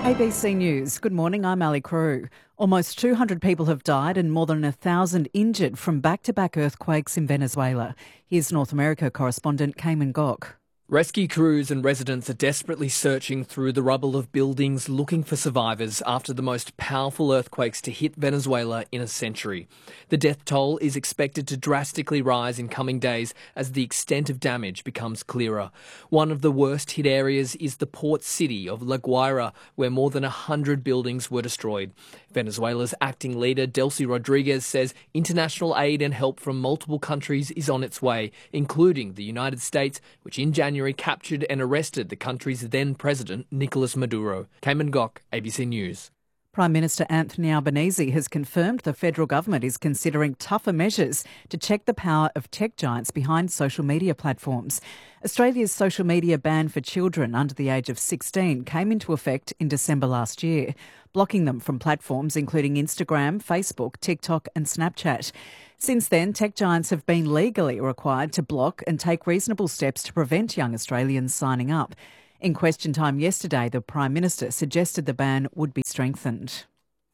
ABC News. Good morning, I'm Ali Crew. Almost 200 people have died and more than 1,000 injured from back-to-back earthquakes in Venezuela. Here's North America correspondent Cayman Gok. Rescue crews and residents are desperately searching through the rubble of buildings looking for survivors after the most powerful earthquakes to hit Venezuela in a century. The death toll is expected to drastically rise in coming days as the extent of damage becomes clearer. One of the worst hit areas is the port city of La Guaira, where more than 100 buildings were destroyed. Venezuela's acting leader, Delcy Rodriguez, says international aid and help from multiple countries is on its way, including the United States, which in January captured and arrested the country's then president, Nicolas Maduro. Cayman Gok, ABC News. Prime Minister Anthony Albanese has confirmed the federal government is considering tougher measures to check the power of tech giants behind social media platforms. Australia's social media ban for children under the age of 16 came into effect in December last year, blocking them from platforms including Instagram, Facebook, TikTok and Snapchat. Since then, tech giants have been legally required to block and take reasonable steps to prevent young Australians signing up. In question time yesterday, the Prime Minister suggested the ban would be strengthened.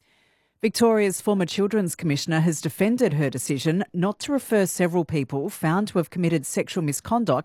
Victoria's former Children's Commissioner has defended her decision not to refer several people found to have committed sexual misconduct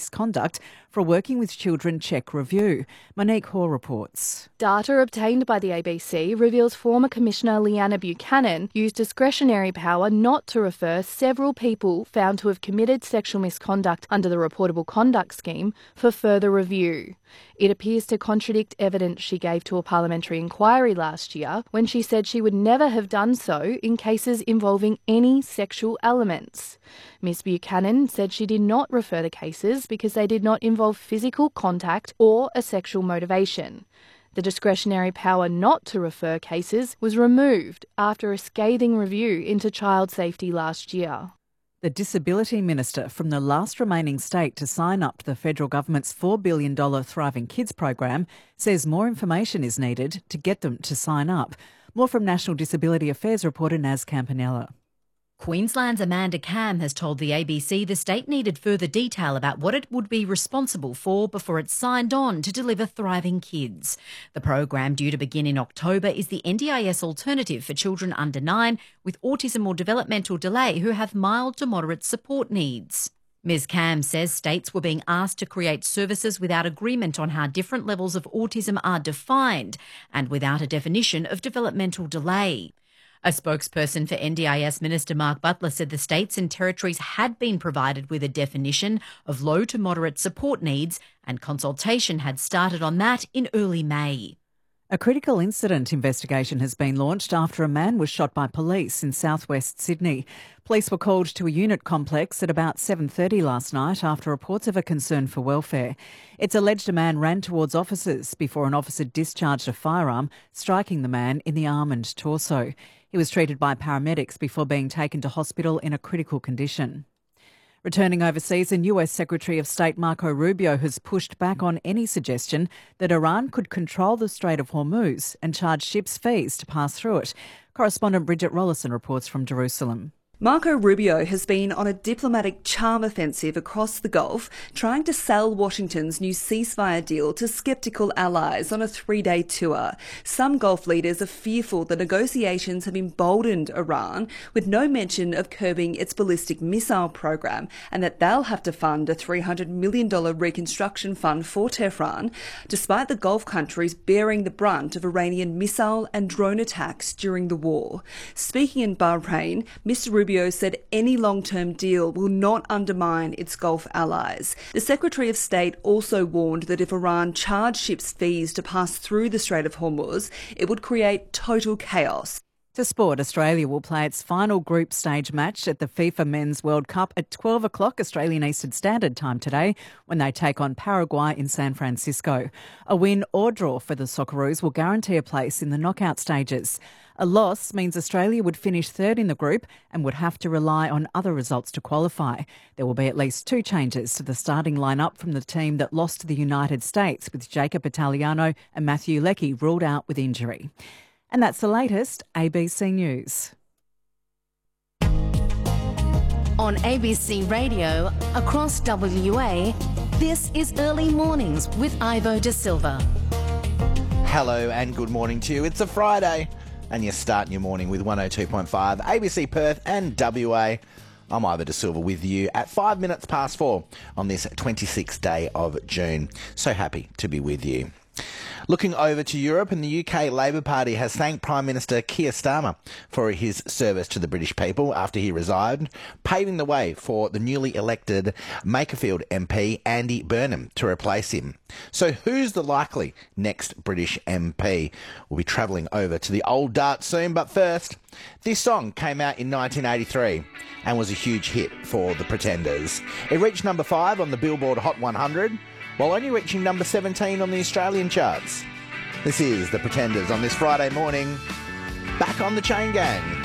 for a Working with Children check review. Monique Hoare reports. Data obtained by the ABC reveals former Commissioner Leanna Buchanan used discretionary power not to refer several people found to have committed sexual misconduct under the Reportable Conduct Scheme for further review. It appears to contradict evidence she gave to a parliamentary inquiry last year when she said she would never have done so in cases involving any sexual elements. Ms Buchanan said she did not refer the cases because they did not involve physical contact or a sexual motivation. The discretionary power not to refer cases was removed after a scathing review into child safety last year. The Disability Minister from the last remaining state to sign up to the federal government's $4 billion Thriving Kids program says more information is needed to get them to sign up. More from National Disability Affairs reporter Naz Campanella. Queensland's Amanda Cam has told the ABC the state needed further detail about what it would be responsible for before it signed on to deliver Thriving Kids. The program, due to begin in October, is the NDIS alternative for children under 9 with autism or developmental delay who have mild to moderate support needs. Ms Cam says states were being asked to create services without agreement on how different levels of autism are defined and without a definition of developmental delay. A spokesperson for NDIS Minister Mark Butler said the states and territories had been provided with a definition of low to moderate support needs and consultation had started on that in early May. A critical incident investigation has been launched after a man was shot by police in southwest Sydney. Police were called to a unit complex at about 7:30 last night after reports of a concern for welfare. It's alleged a man ran towards officers before an officer discharged a firearm, striking the man in the arm and torso. He was treated by paramedics before being taken to hospital in a critical condition. Returning overseas, and US Secretary of State Marco Rubio has pushed back on any suggestion that Iran could control the Strait of Hormuz and charge ships fees to pass through it. Correspondent Bridget Rollison reports from Jerusalem. Marco Rubio has been on a diplomatic charm offensive across the Gulf, trying to sell Washington's new ceasefire deal to sceptical allies on a 3-day tour. Some Gulf leaders are fearful the negotiations have emboldened Iran, with no mention of curbing its ballistic missile program, and that they'll have to fund a $300 million reconstruction fund for Tehran, despite the Gulf countries bearing the brunt of Iranian missile and drone attacks during the war. Speaking in Bahrain, Mr. Rubio said any long-term deal will not undermine its Gulf allies. The Secretary of State also warned that if Iran charged ships fees to pass through the Strait of Hormuz, it would create total chaos. To sport, Australia will play its final group stage match at the FIFA Men's World Cup at 12 o'clock Australian Eastern Standard Time today when they take on Paraguay in San Francisco. A win or draw for the Socceroos will guarantee a place in the knockout stages. A loss means Australia would finish third in the group and would have to rely on other results to qualify. There will be at least 2 changes to the starting lineup from the team that lost to the United States, with Jacob Italiano and Matthew Leckie ruled out with injury. And that's the latest ABC News. On ABC Radio, across WA, this is Early Mornings with Ivo De Silva. Hello and good morning to you. It's a Friday and you're starting your morning with 102.5 ABC Perth and WA. I'm Ivor De Silva with you at 5 minutes past 4 on this 26th day of June. So happy to be with you. Looking over to Europe, and the UK Labor Party has thanked Prime Minister Keir Starmer for his service to the British people after he resigned, paving the way for the newly elected Makerfield MP Andy Burnham to replace him. So who's the likely next British MP? We'll be travelling over to the old dart soon, but first, this song came out in 1983 and was a huge hit for the Pretenders. It reached number 5 on the Billboard Hot 100, while only reaching number 17 on the Australian charts. This is The Pretenders on this Friday morning, back on the Chain Gang.